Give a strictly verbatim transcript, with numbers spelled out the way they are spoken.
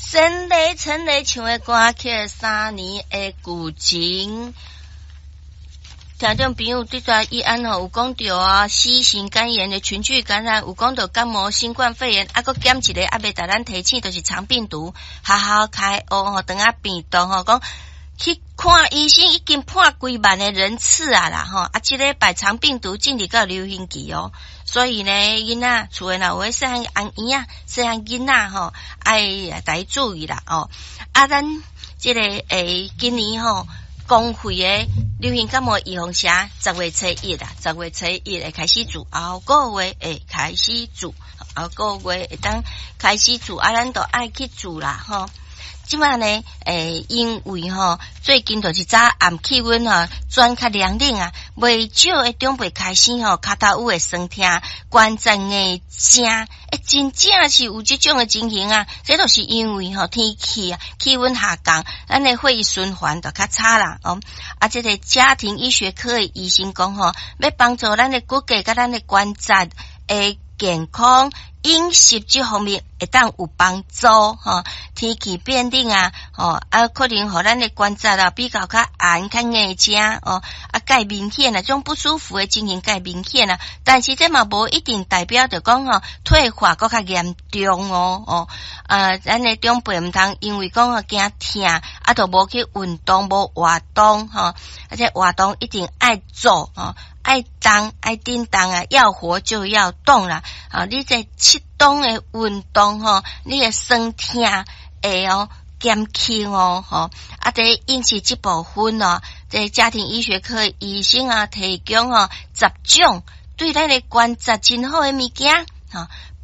神雷陈雷唱的歌曲三年的旧情。听众朋友对在医安吼有讲到啊，新型肝炎的群聚感染，有讲到感冒新冠肺炎，啊，佮减一个啊，未达咱提醒就是肠病毒，好好开学吼，等下病毒吼，讲去看医生已经判几万的人次啊啦吼，啊，即个百肠病毒进入到流行期哦，所以呢，囡仔厝诶若有诶细汉阿姨啊，细汉囡仔吼，爱大注意啦哦，啊，咱即个诶，今年吼。公费的流行感冒预防车，十月初一啦，十月初一会开始做，后个月会开始做，后个月会当开始做，啊，咱都爱去做啦吼。即摆呢，诶，因为吼最近就是早暗气温吼转较凉冷啊，未少诶长辈开始吼骹头有会酸痛，关节硬正，诶，真正是有即种诶情形啊。这都是因为吼天气啊气温下降，咱诶血液循环就较差啦哦。啊，这个家庭医学科诶医生讲吼，要帮助咱诶骨骼甲咱诶关节诶健康。饮食这方面会当有帮助吼，天气变冷啊，吼啊可能互咱的关节啊比较较硬较硬正哦，啊介明显啊，种不舒服的情形介明显啊，但是这嘛无一定代表着讲吼退化搁较严重哦哦，啊咱的长辈毋通因为讲啊惊痛，啊就无去运动无活动吼，而且活动一定爱做哦。爱动爱叮当啊，要活就要动啦！啊，你在适当的运动吼，你的身体会哦减轻哦，吼啊！在饮食这部分哦，在家庭医学科医生啊提供哦十种对咱的关节真好的物件。吼，